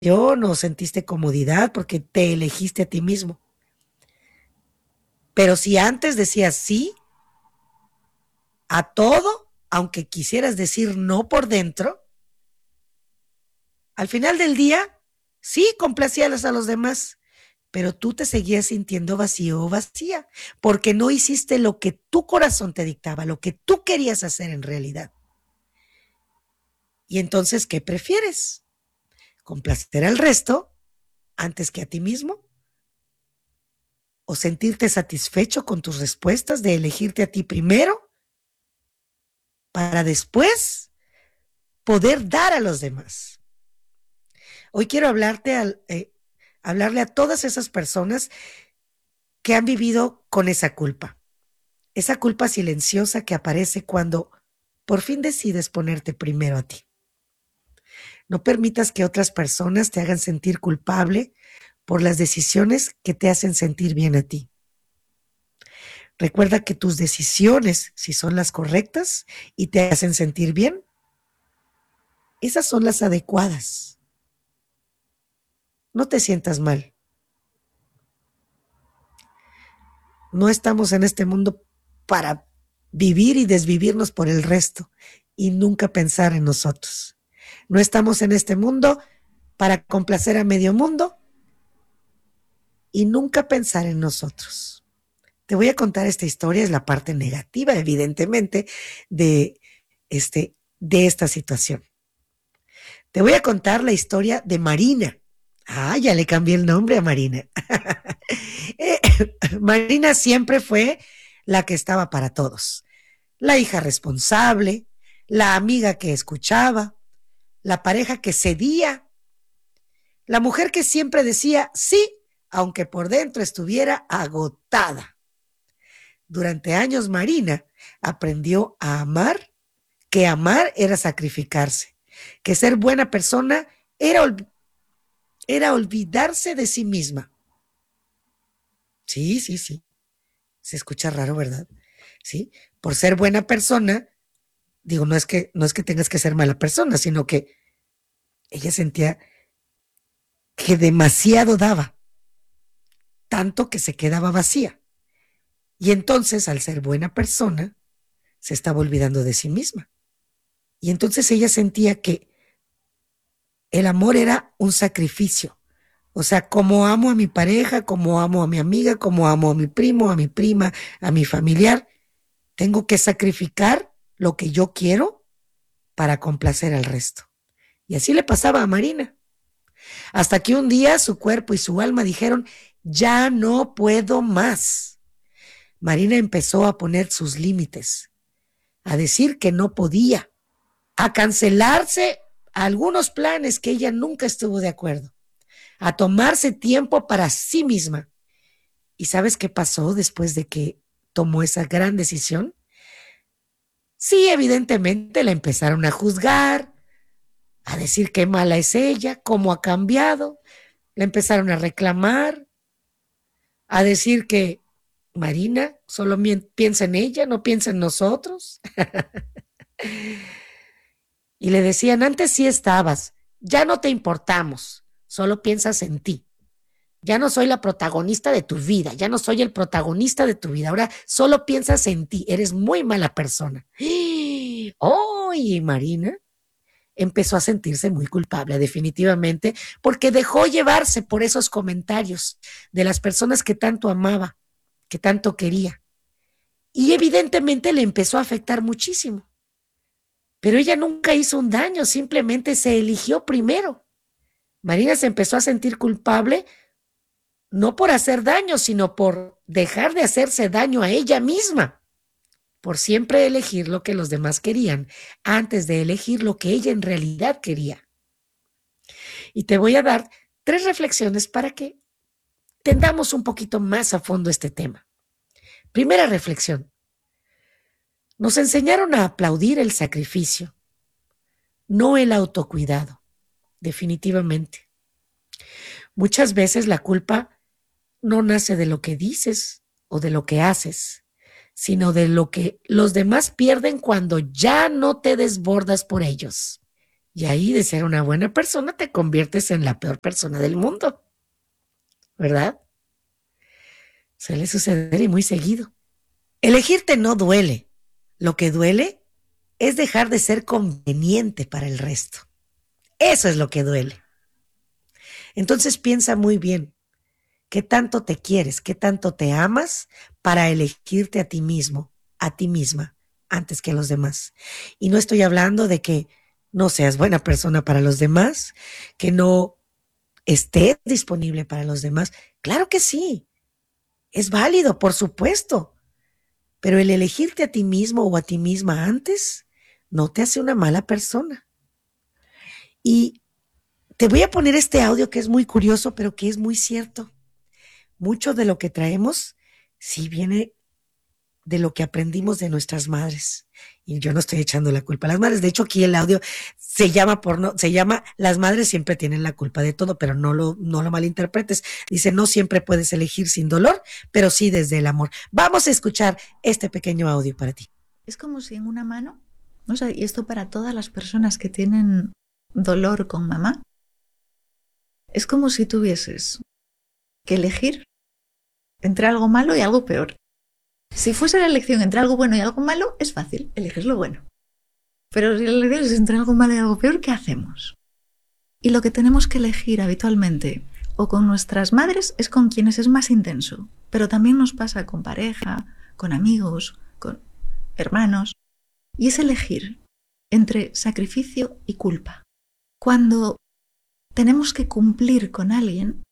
no sentiste comodidad porque te elegiste a ti mismo. Pero si antes decías sí a todo, aunque quisieras decir no por dentro, al final del día, sí complacías a los demás, pero tú te seguías sintiendo vacío o vacía, porque no hiciste lo que tu corazón te dictaba, lo que tú querías hacer en realidad. Y entonces, ¿qué prefieres? ¿Complacer al resto antes que a ti mismo? ¿O sentirte satisfecho con tus respuestas de elegirte a ti primero para después poder dar a los demás? Hoy quiero hablarle a todas esas personas que han vivido con esa culpa silenciosa que aparece cuando por fin decides ponerte primero a ti. No permitas que otras personas te hagan sentir culpable por las decisiones que te hacen sentir bien a ti. Recuerda que tus decisiones, si son las correctas y te hacen sentir bien, esas son las adecuadas. No te sientas mal. No estamos en este mundo para vivir y desvivirnos por el resto y nunca pensar en nosotros. No estamos en este mundo para complacer a medio mundo y nunca pensar en nosotros. Te voy a contar esta historia, es la parte negativa, evidentemente, de, de esta situación. Te voy a contar la historia de Marina. Ah, ya le cambié el nombre a Marina. Marina siempre fue la que estaba para todos. La hija responsable, la amiga que escuchaba, la pareja que cedía, la mujer que siempre decía sí, aunque por dentro estuviera agotada. Durante años Marina aprendió a amar, que amar era sacrificarse, que ser buena persona era olvidarse de sí misma. Sí, sí, sí. Se escucha raro, ¿verdad? Sí. Por ser buena persona, digo, no es que tengas que ser mala persona, sino que ella sentía que demasiado daba, tanto que se quedaba vacía. Y entonces, al ser buena persona, se estaba olvidando de sí misma. Y entonces ella sentía que el amor era un sacrificio. O sea, como amo a mi pareja, como amo a mi amiga, como amo a mi primo, a mi prima, a mi familiar, tengo que sacrificar lo que yo quiero para complacer al resto. Y así le pasaba a Marina. Hasta que un día su cuerpo y su alma dijeron, ya no puedo más. Marina empezó a poner sus límites, a decir que no podía, a cancelarse algunos planes que ella nunca estuvo de acuerdo, a tomarse tiempo para sí misma. ¿Y sabes qué pasó después de que tomó esa gran decisión? Sí, evidentemente la empezaron a juzgar, a decir qué mala es ella, cómo ha cambiado, la empezaron a reclamar, a decir que Marina solo piensa en ella, no piensa en nosotros. Y le decían, antes sí estabas, ya no te importamos, solo piensas en ti. Ya no soy la protagonista de tu vida, ya no soy el protagonista de tu vida, ahora solo piensas en ti, eres muy mala persona. ¡Oh! Y Marina empezó a sentirse muy culpable, definitivamente, porque dejó llevarse por esos comentarios de las personas que tanto amaba, que tanto quería. Y evidentemente le empezó a afectar muchísimo. Pero ella nunca hizo un daño, simplemente se eligió primero. Marina se empezó a sentir culpable no por hacer daño, sino por dejar de hacerse daño a ella misma, por siempre elegir lo que los demás querían antes de elegir lo que ella en realidad quería. Y te voy a dar 3 reflexiones para que tendamos un poquito más a fondo este tema. Primera reflexión. Nos enseñaron a aplaudir el sacrificio, no el autocuidado, definitivamente. Muchas veces la culpa no nace de lo que dices o de lo que haces, sino de lo que los demás pierden cuando ya no te desbordas por ellos. Y ahí de ser una buena persona te conviertes en la peor persona del mundo, ¿verdad? Suele suceder y muy seguido. Elegirte no duele. Lo que duele es dejar de ser conveniente para el resto. Eso es lo que duele. Entonces piensa muy bien, ¿qué tanto te quieres, qué tanto te amas para elegirte a ti mismo, a ti misma, antes que a los demás? Y no estoy hablando de que no seas buena persona para los demás, que no estés disponible para los demás. Claro que sí, es válido, por supuesto, pero el elegirte a ti mismo o a ti misma antes no te hace una mala persona. Y te voy a poner este audio que es muy curioso, pero que es muy cierto. Mucho de lo que traemos sí viene de lo que aprendimos de nuestras madres. Y yo no estoy echando la culpa a las madres. De hecho, aquí el audio se llama Las madres siempre tienen la culpa de todo, pero no lo malinterpretes. Dice, no siempre puedes elegir sin dolor, pero sí desde el amor. Vamos a escuchar este pequeño audio para ti. Es como si en una mano, o sea, y esto para todas las personas que tienen dolor con mamá, es como si tuvieses que elegir entre algo malo y algo peor. Si fuese la elección entre algo bueno y algo malo, es fácil, eliges lo bueno. Pero si la elección es entre algo malo y algo peor, ¿qué hacemos? Y lo que tenemos que elegir habitualmente, o con nuestras madres, es con quienes es más intenso. Pero también nos pasa con pareja, con amigos, con hermanos. Y es elegir entre sacrificio y culpa. Cuando tenemos que cumplir con alguien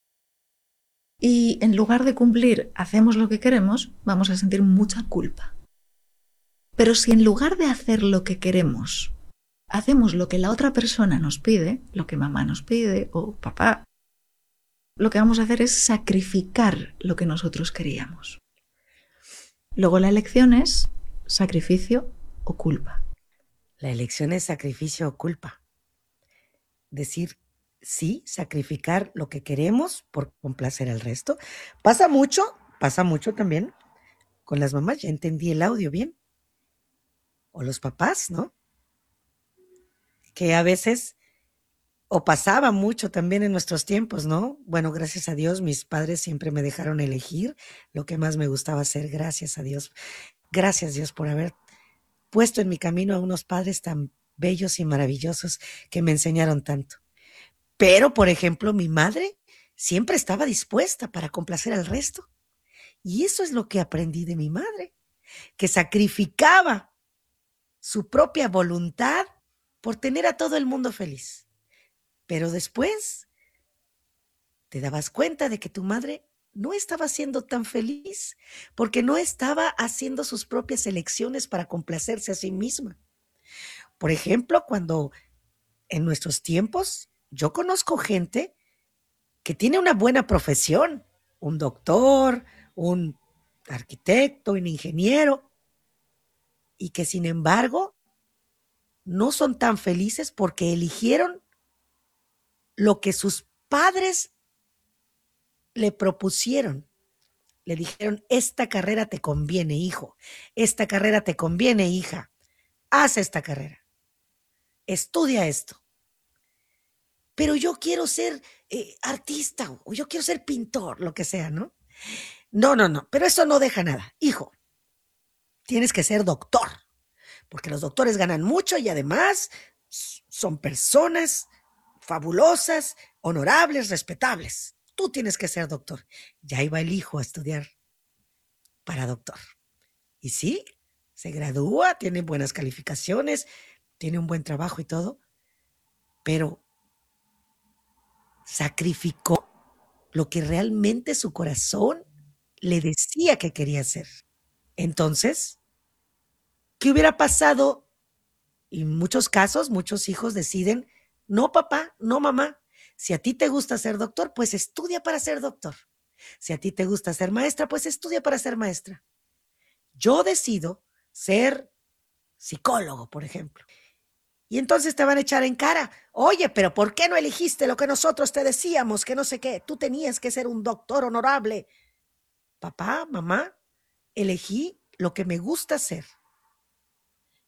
y en lugar de cumplir hacemos lo que queremos, vamos a sentir mucha culpa. Pero si en lugar de hacer lo que queremos, hacemos lo que la otra persona nos pide, lo que mamá nos pide o papá, lo que vamos a hacer es sacrificar lo que nosotros queríamos. Luego la elección es sacrificio o culpa. La elección es sacrificio o culpa. Decir sí, sacrificar lo que queremos por complacer al resto. Pasa mucho también con las mamás. Ya entendí el audio bien. O los papás, ¿no? Que a veces, o pasaba mucho también en nuestros tiempos, ¿no? Bueno, gracias a Dios, mis padres siempre me dejaron elegir lo que más me gustaba hacer. Gracias a Dios. Gracias Dios por haber puesto en mi camino a unos padres tan bellos y maravillosos que me enseñaron tanto. Pero, por ejemplo, mi madre siempre estaba dispuesta para complacer al resto. Y eso es lo que aprendí de mi madre, que sacrificaba su propia voluntad por tener a todo el mundo feliz. Pero después te dabas cuenta de que tu madre no estaba siendo tan feliz porque no estaba haciendo sus propias elecciones para complacerse a sí misma. Por ejemplo, cuando en nuestros tiempos yo conozco gente que tiene una buena profesión, un doctor, un arquitecto, un ingeniero, y que sin embargo no son tan felices porque eligieron lo que sus padres le propusieron. Le dijeron, esta carrera te conviene, hijo, esta carrera te conviene, hija, haz esta carrera, estudia esto. Pero yo quiero ser artista o yo quiero ser pintor, lo que sea, ¿no? No, pero eso no deja nada. Hijo, tienes que ser doctor, porque los doctores ganan mucho y además son personas fabulosas, honorables, respetables. Tú tienes que ser doctor. Ya iba el hijo a estudiar para doctor. Y sí, se gradúa, tiene buenas calificaciones, tiene un buen trabajo y todo, pero sacrificó lo que realmente su corazón le decía que quería hacer. Entonces, ¿qué hubiera pasado? Y en muchos casos, muchos hijos deciden, no papá, no mamá, si a ti te gusta ser doctor, pues estudia para ser doctor. Si a ti te gusta ser maestra, pues estudia para ser maestra. Yo decido ser psicólogo, por ejemplo. Y entonces te van a echar en cara, oye, pero ¿por qué no elegiste lo que nosotros te decíamos, que no sé qué? Tú tenías que ser un doctor honorable. Papá, mamá, elegí lo que me gusta hacer.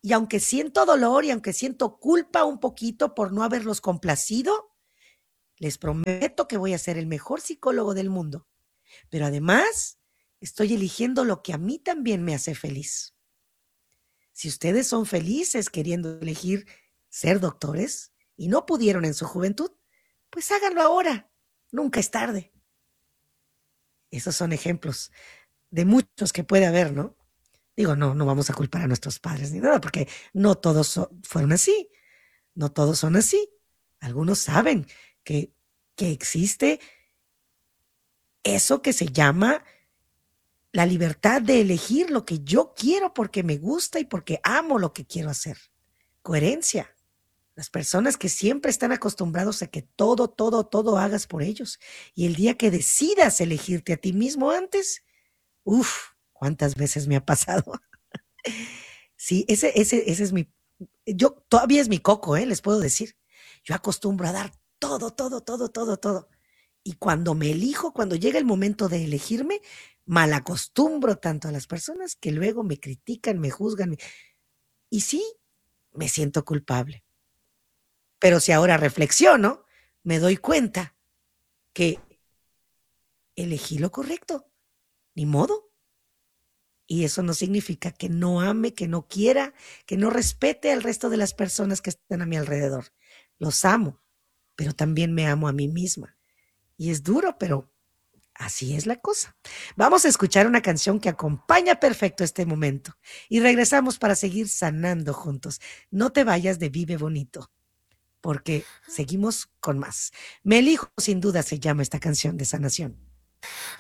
Y aunque siento dolor y aunque siento culpa un poquito por no haberlos complacido, les prometo que voy a ser el mejor psicólogo del mundo. Pero además, estoy eligiendo lo que a mí también me hace feliz. Si ustedes son felices queriendo elegir ser doctores y no pudieron en su juventud, pues háganlo ahora. Nunca es tarde. Esos son ejemplos de muchos que puede haber, ¿no? Digo, no vamos a culpar a nuestros padres ni nada, porque no todos fueron así, no todos son así. Algunos saben que, que existe eso que se llama la libertad de elegir lo que yo quiero porque me gusta y porque amo lo que quiero hacer. Coherencia. Las personas que siempre están acostumbrados a que todo hagas por ellos. Y el día que decidas elegirte a ti mismo antes, uff, ¿cuántas veces me ha pasado? Sí, ese es mi, yo todavía es mi coco, les puedo decir. Yo acostumbro a dar todo. Y cuando me elijo, cuando llega el momento de elegirme, malacostumbro tanto a las personas que luego me critican, me juzgan. Y sí, me siento culpable. Pero si ahora reflexiono, me doy cuenta que elegí lo correcto. Ni modo. Y eso no significa que no ame, que no quiera, que no respete al resto de las personas que están a mi alrededor. Los amo, pero también me amo a mí misma. Y es duro, pero así es la cosa. Vamos a escuchar una canción que acompaña perfecto este momento. Y regresamos para seguir sanando juntos. No te vayas de Vive Bonito, porque seguimos con más. Me elijo, sin duda se llama esta canción de sanación.